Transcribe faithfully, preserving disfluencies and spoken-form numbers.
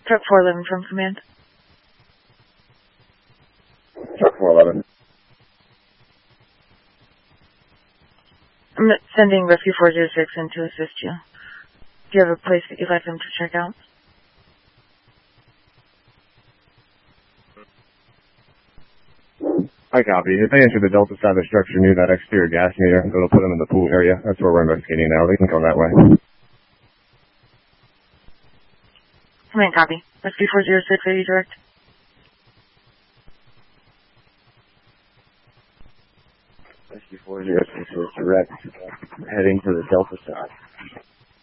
Truck four eleven from command. Truck four eleven. I'm sending Rescue four zero six in to assist you. Do you have a place that you'd like them to check out? I copy. If they enter the Delta side of the structure near that exterior gas meter, it'll put them in the pool area. That's where we're investigating now. They can go that way. Command copy. Rescue four zero six, are you direct? Rescue four zero six is direct, heading to the Delta side.